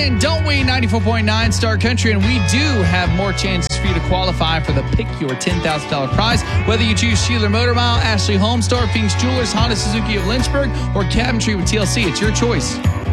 playing Don't We 94.9 Star Country, and we do have more chances for you to qualify for the Pick Your $10,000 prize. Whether you choose Sheeler Motor Mile, Ashley Home Store, Phoenix Jewelers, Honda Suzuki of Lynchburg, or Cabin Tree with TLC, it's your choice.